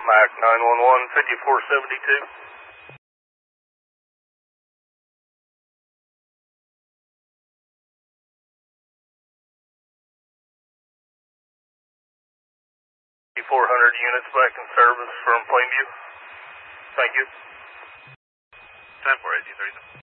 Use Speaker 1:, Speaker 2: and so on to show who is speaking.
Speaker 1: Mac 911, 5472. 400 units back in service from Plainview. Thank you.
Speaker 2: 10-4, 1837.